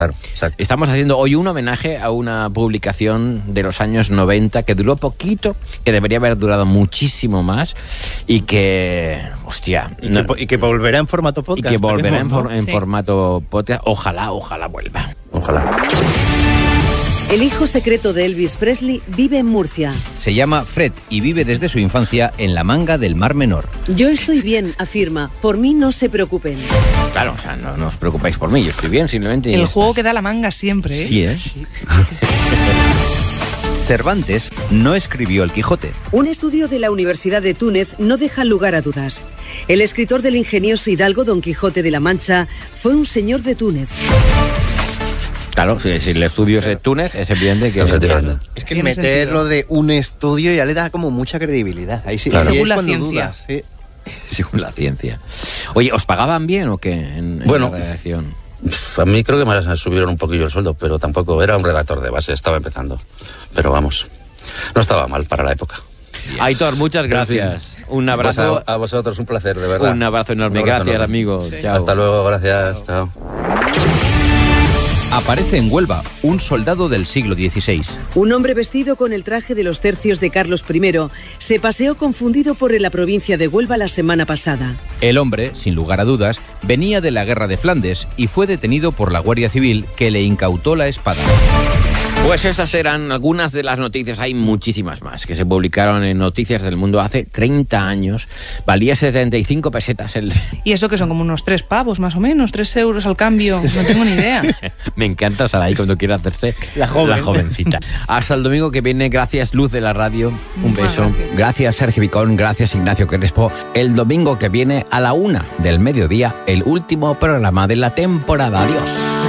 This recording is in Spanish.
Claro, exacto. Estamos haciendo hoy un homenaje a una publicación de los años 90 que duró poquito, que debería haber durado muchísimo más y que, hostia... Y que volverá en formato podcast. Y que volverá en Sí. formato podcast. Ojalá vuelva. Ojalá. El hijo secreto de Elvis Presley vive en Murcia. Se llama Fred y vive desde su infancia en la Manga del Mar Menor. Yo estoy bien, afirma. Por mí no se preocupen. Claro, o sea, no os preocupéis por mí, yo estoy bien, simplemente... y El ya está. juego que da la manga siempre, ¿eh? Sí, ¿eh? Cervantes no escribió El Quijote. Un estudio de la Universidad de Túnez no deja lugar a dudas. El escritor del ingenioso hidalgo Don Quijote de la Mancha fue un señor de Túnez. Claro, si el estudio es de Túnez, es evidente que... Es que Tiene meter sentido. lo de un estudio ya le da como mucha credibilidad. Ahí sí, Claro. ahí Según es la cuando ciencia. dudas. Sí. Según la ciencia. Oye, ¿os pagaban bien o qué en Bueno. la redacción? A mí creo que me subieron un poquillo el sueldo, pero tampoco era un redactor de base, estaba empezando. Pero vamos, no estaba mal para la época. Aitor, muchas gracias. Un abrazo. Pues a vosotros, un placer, de verdad. Un abrazo enorme. Un abrazo Gracias, enorme. amigo. Chao. Hasta luego, gracias. Chao. Aparece en Huelva un soldado del siglo XVI. Un hombre vestido con el traje de los tercios de Carlos I se paseó confundido por la provincia de Huelva la semana pasada. El hombre, sin lugar a dudas, venía de la guerra de Flandes y fue detenido por la Guardia Civil, que le incautó la espada. Pues esas eran algunas de las noticias. Hay muchísimas más que se publicaron en Noticias del Mundo hace 30 años. Valía 75 pesetas el... Y eso que son como unos 3 pavos más o menos, 3 euros al cambio, no tengo ni idea. Me encanta estar ahí cuando quiera hacerse La jovencita. Hasta el domingo que viene. Gracias, Luz de la Radio. Un Muchas beso. gracias. Gracias, Sergio Vicón. Gracias, Ignacio Crespo. El domingo que viene a la 1 del mediodía, el último programa de la temporada. Adiós.